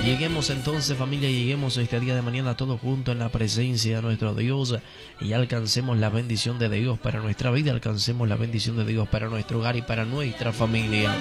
Lleguemos entonces, familia, lleguemos este día de mañana todos juntos en la presencia de nuestro Dios y alcancemos la bendición de Dios para nuestra vida, alcancemos la bendición de Dios para nuestro hogar y para nuestra familia.